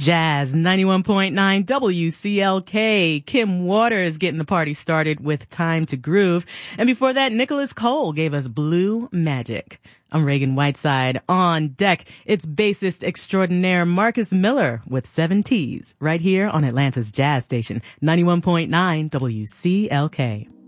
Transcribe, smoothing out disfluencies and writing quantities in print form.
Jazz 91.9 WCLK. Kim Waters getting the party started with Time to Groove. And before that, Nicholas Cole gave us Blue Magic. I'm Reagan Whiteside. On deck, it's bassist extraordinaire Marcus Miller with 7 T's right here on Atlanta's Jazz Station 91.9 WCLK.